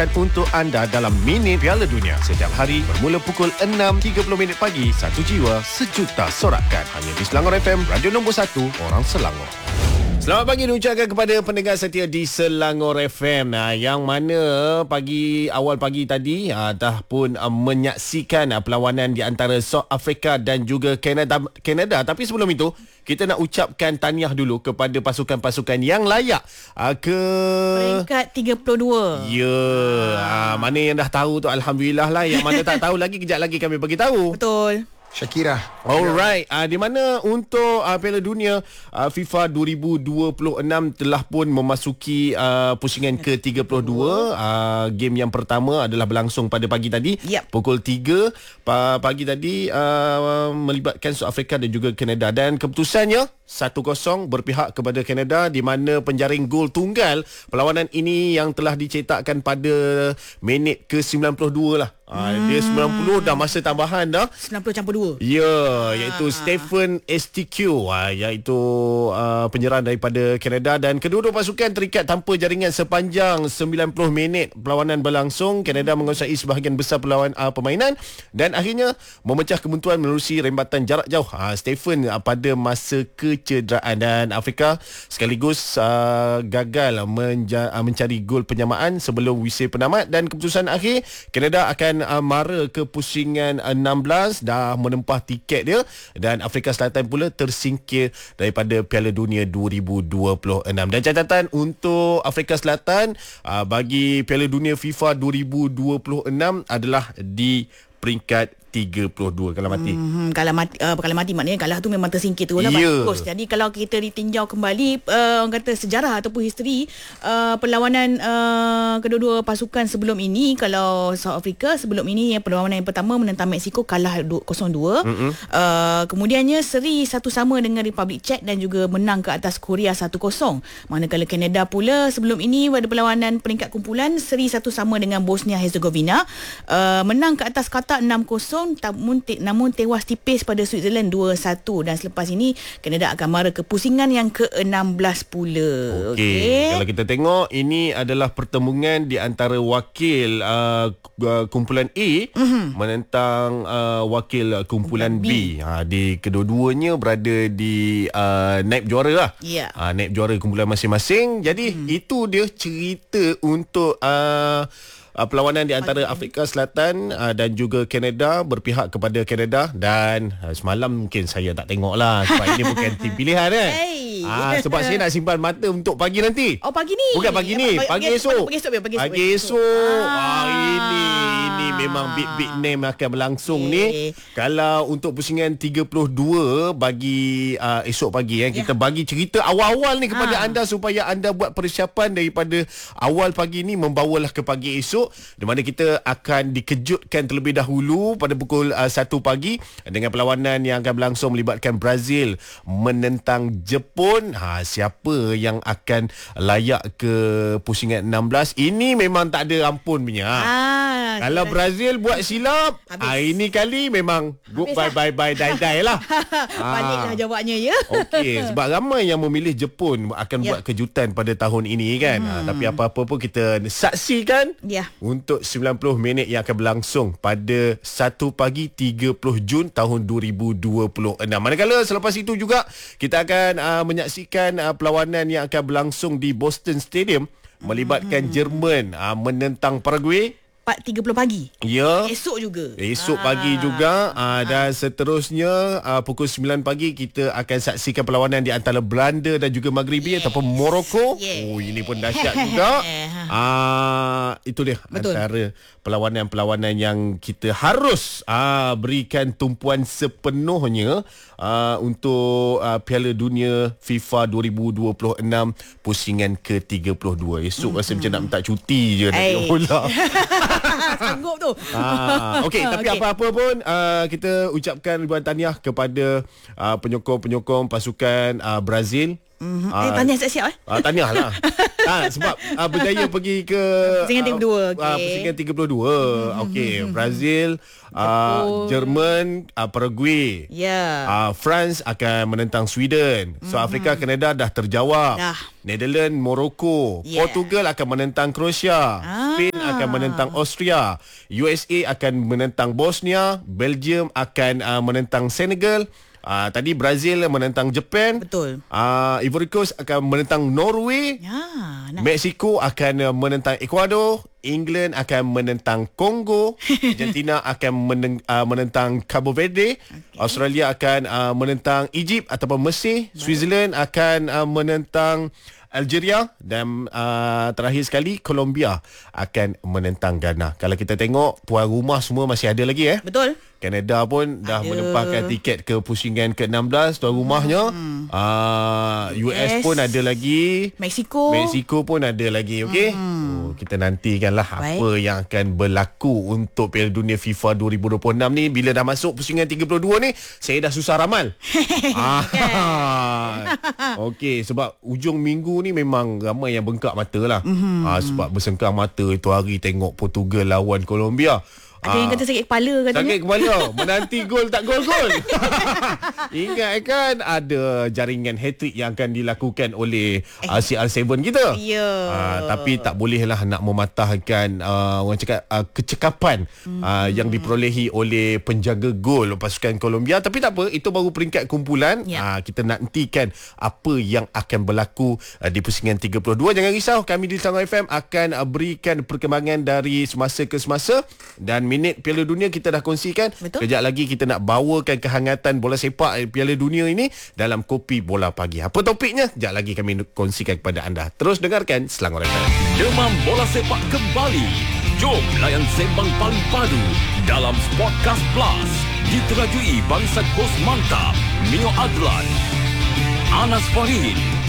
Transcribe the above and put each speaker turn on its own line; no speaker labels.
untuk anda dalam Minit Piala Dunia setiap hari bermula pukul 6.30 pagi. Satu jiwa, sejuta sorakan. Hanya di Selangor FM, radio nombor 1 orang Selangor. Selamat pagi diucapkan kepada pendengar setia di Selangor FM yang mana awal pagi tadi dah pun menyaksikan perlawanan di antara South Africa dan juga Canada. Tapi sebelum itu, kita nak ucapkan tahniah dulu kepada pasukan-pasukan yang layak ke
peringkat 32.
Mana yang dah tahu tu alhamdulillah lah. Yang mana tak tahu lagi, kejap lagi kami bagi tahu.
Betul.
Shakira.
Alright, di mana untuk Piala Dunia FIFA 2026 telah pun memasuki pusingan ke-32. Game yang pertama adalah berlangsung pada pagi tadi, pukul 3 pagi tadi, melibatkan South Africa dan juga Canada, dan keputusannya 1-0 berpihak kepada Canada, di mana penjaring gol tunggal perlawanan ini yang telah dicetakkan pada minit ke-92 lah. Dia 90 dah masa tambahan dah.
90+2.
Iaitu Stephen STQ, iaitu penyerang daripada Canada, dan kedua-dua pasukan terikat tanpa jaringan sepanjang 90 minit perlawanan berlangsung. Canada menguasai sebahagian besar permainan dan akhirnya memecah kebuntuan menerusi rembatan jarak jauh Stephen pada masa kecederaan, dan Afrika sekaligus gagal mencari gol penyamaan sebelum whistle penamat, dan keputusan akhir Canada akan mara ke pusingan 16, dah menempah tiket dia, dan Afrika Selatan pula tersingkir daripada Piala Dunia 2026. Dan catatan untuk Afrika Selatan bagi Piala Dunia FIFA 2026 adalah di peringkat 32 kalau mati.
Kalau mati maknanya kalah tu memang tersingkir tu lah. Bagus. Jadi kalau kita ditinjau kembali orang kata sejarah ataupun history perlawanan kedua-dua pasukan sebelum ini, kalau South Africa sebelum ini perlawanan yang pertama menentang Mexico kalah 0-2. Kemudiannya seri 1-1 dengan Republic Czech dan juga menang ke atas Korea 1-0. Manakala Canada pula sebelum ini pada perlawanan peringkat kumpulan seri 1-1 dengan Bosnia Herzegovina, menang ke atas Qatar 6-0, namun tewas tipis pada Switzerland 2-1, dan selepas ini Canada akan mara ke pusingan yang ke-16 pula.
Okey. Kalau kita tengok, ini adalah pertembungan di antara wakil kumpulan A menentang wakil kumpulan B. Di kedua-duanya berada di naib juara lah. Naib juara kumpulan masing-masing. Jadi itu dia cerita untuk perlawanan di antara Afrika Selatan dan juga Canada, berpihak kepada Canada. Dan semalam mungkin saya tak tengok lah sebab ini bukan tim pilihan kan. Sebab saya nak simpan mata untuk pagi nanti.
Pagi ni?
Bukan pagi ni, pagi esok. Pagi esok. Ini memang big name akan berlangsung ni. Kalau untuk pusingan 32 bagi esok pagi, kita bagi cerita awal-awal ni kepada anda supaya anda buat persiapan daripada awal pagi ni membawalah ke pagi esok, di mana kita akan dikejutkan terlebih dahulu pada pukul 1 pagi dengan perlawanan yang akan berlangsung melibatkan Brazil menentang Jepun. Siapa yang akan layak ke pusingan 16? Ini memang tak ada ampun punya. Kalau Brazil buat silap, ini kali memang bye-bye die lah.
Baliklah jawabnya ya.
Okey, sebab ramai yang memilih Jepun akan buat kejutan pada tahun ini kan. Tapi apa-apa pun kita saksikan untuk 90 minit yang akan berlangsung pada 1 pagi 30 Jun tahun 2026. Manakala selepas itu juga kita akan menyaksikan perlawanan yang akan berlangsung di Boston Stadium melibatkan Jerman menentang Paraguay.
4.30 pagi. Esok juga.
Esok pagi juga. Dan seterusnya pukul 9 pagi kita akan saksikan perlawanan di antara Belanda dan juga Maghribi ataupun Morocco. Ini pun dahsyat juga. Itu dia. Betul. Antara perlawanan-perlawanan yang kita harus berikan tumpuan sepenuhnya untuk Piala Dunia FIFA 2026 pusingan ke-32. Esok rasa macam nak minta cuti je nak tengok bola.
Sanggup tu.
Okey, tapi apa-apa pun kita ucapkan ribuan tahniah kepada penyokong-penyokong pasukan Brazil
Tanya siap-siap
Tahniah lah. Sebab berjaya pergi ke
Pusingan 32.
Pusingan 32. Okey, Brazil, Jerman, Paraguay. France akan menentang Sweden. South Africa, Canada dah terjawab. Netherlands, Morocco. Portugal akan menentang Croatia. Spain akan menentang Austria. USA akan menentang Bosnia. Belgium akan menentang Senegal. Tadi Brazil menentang Japan.
Betul.
Ivory Coast akan menentang Norway. Mexico akan menentang Ecuador. England akan menentang Kongo. Argentina akan menentang Cabo Verde. Australia akan menentang Egypt ataupun Mesir. Switzerland akan menentang Algeria. Dan terakhir sekali Colombia akan menentang Ghana. Kalau kita tengok tuan rumah semua masih ada lagi
Betul.
Canada pun dah menempahkan tiket ke pusingan ke-16 tuan rumahnya. US pun ada lagi. Mexico pun ada lagi. Okey. Kita nantikanlah apa yang akan berlaku untuk Piala Dunia FIFA 2026 ni. Bila dah masuk pusingan 32 ni, saya dah susah ramal. Okey, sebab ujung minggu ni memang ramai yang bengkak mata lah. Sebab bersengkang mata itu hari tengok Portugal lawan Colombia.
Ada yang kata sakit kepala katanya.
Sakit kepala. Menanti gol tak gol-gol. Ingat kan ada jaringan hat-trick yang akan dilakukan oleh CR7 kita. Tapi tak bolehlah nak mematahkan orang cakap kecekapan yang diperolehi oleh penjaga gol pasukan Colombia. Tapi tak apa, itu baru peringkat kumpulan. Kita nantikan apa yang akan berlaku di pusingan 32. Jangan risau, kami di Selangor FM akan berikan perkembangan dari semasa ke semasa. Dan minit Piala Dunia kita dah kongsikan. Kejap lagi kita nak bawakan kehangatan bola sepak Piala Dunia ini dalam Kopi Bola Pagi. Apa topiknya? Kejap lagi kami kongsikan kepada anda. Terus dengarkan Selangor FM.
Demam bola sepak kembali. Jom layan sembang paling padu dalam Sportcast Plus. Diterajui bangsa kos mantap Mio Adlan, Anas Fahid